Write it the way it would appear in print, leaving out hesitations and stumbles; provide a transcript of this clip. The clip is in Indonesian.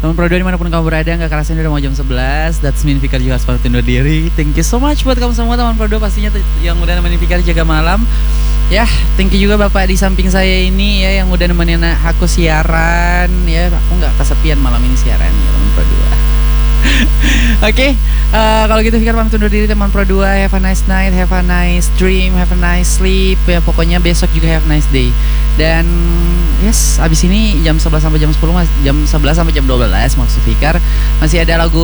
Teman Pro 2 dimanapun kamu berada, gak kerasin udah mau jam 11. That's mean Fikar juga harus pamit undur diri. Thank you so much buat kamu semua teman Pro 2 pastinya yang udah nemenin Fikar jaga malam. Ya, thank you juga Bapak di samping saya ini ya yang udah nemenin aku siaran. Ya, aku gak kesepian malam ini siaran ya teman Pro 2. Oke, kalau gitu Fikar pamit undur diri teman Pro 2. Have a nice night, have a nice dream, have a nice sleep. Ya pokoknya besok juga have a nice day. Dan yes, abis ini jam 11 sampai jam 10 jam 11 sampai jam 12 maksud Fikar masih ada lagu